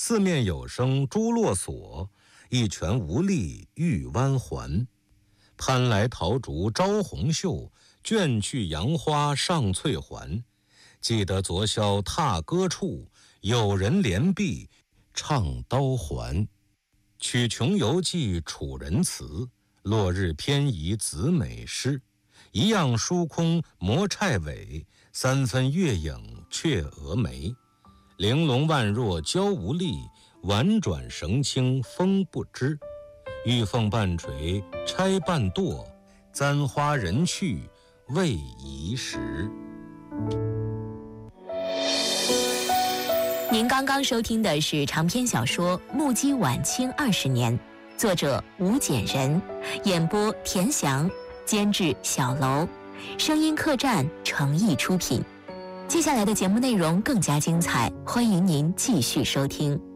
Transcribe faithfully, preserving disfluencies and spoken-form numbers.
四面有声朱络锁，一拳无力玉弯环。攀来桃竹招红袖，卷去杨花上翠环。记得昨宵踏歌处，有人连璧唱刀环。曲穷游记楚人词，落日偏移子美诗。一样疏空磨钗尾，三分月影却蛾眉。玲珑万若娇无力，婉转绳轻风不知。玉凤半垂钗半堕，簪花人去未移时。 您刚刚收听的是长篇小说《目击晚清二十年》，作者吴简人，演播田翔，监制小楼，声音客栈诚意出品。接下来的节目内容更加精彩，欢迎您继续收听。